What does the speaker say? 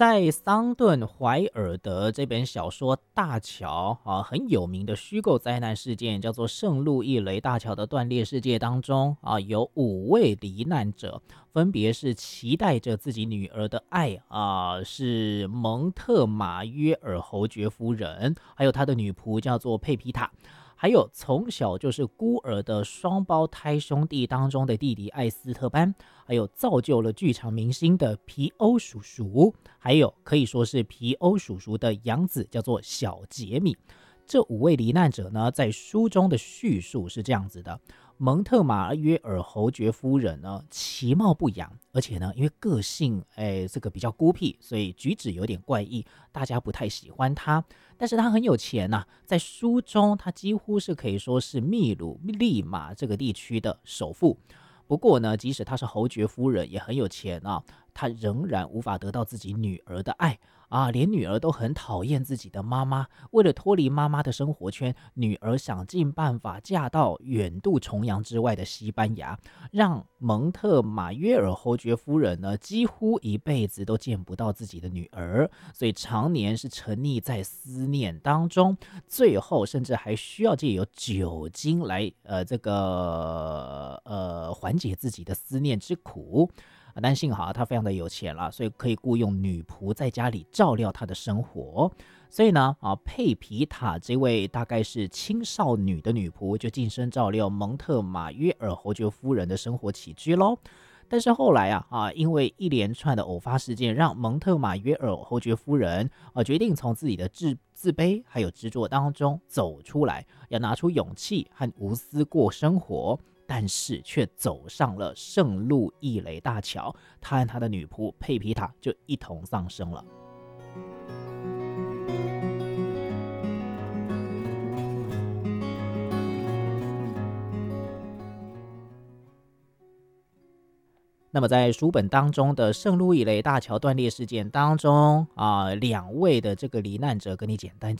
在桑顿·怀尔德这本小说《大桥》很有名的虚构灾难事件，叫做圣路易雷大桥的断裂事件当中有5位罹难者，分别是期待着自己女儿的爱是蒙特马约尔侯爵夫人，还有他的女仆叫做佩皮塔。还有从小就是孤儿的双胞胎兄弟当中的弟弟艾斯特班，还有造就了剧场明星的皮欧叔叔，还有可以说是皮欧叔叔的养子叫做小杰米。这5位罹难者呢，在书中的叙述是这样子的：蒙特马约尔侯爵夫人呢，其貌不扬，而且呢，因为个性这个比较孤僻，所以举止有点怪异，大家不太喜欢她。但是她很有钱在书中她几乎是可以说是秘鲁利马这个地区的首富。不过呢，即使她是侯爵夫人，也很有钱她仍然无法得到自己女儿的爱连女儿都很讨厌自己的妈妈。为了脱离妈妈的生活圈，女儿想尽办法嫁到远渡重洋之外的西班牙，让蒙特马约尔侯爵夫人呢，几乎一辈子都见不到自己的女儿，所以常年是沉溺在思念当中，最后甚至还需要借由酒精来缓解自己的思念之苦。但幸好他非常的有钱了，所以可以雇佣女仆在家里照料他的生活。所以呢佩皮塔这位大概是青少女的女仆，就晋升照料蒙特马约尔侯爵夫人的生活起居咯。但是后来因为一连串的偶发事件，让蒙特马约尔侯爵夫人决定从自己的自卑还有执着当中走出来，要拿出勇气和无私过生活。但是却走上了圣路易雷大桥，他和他的女仆佩皮塔就一同丧生了。那么在书本当中的圣路易雷大桥断裂事件当中2位的这个罹难者跟你简单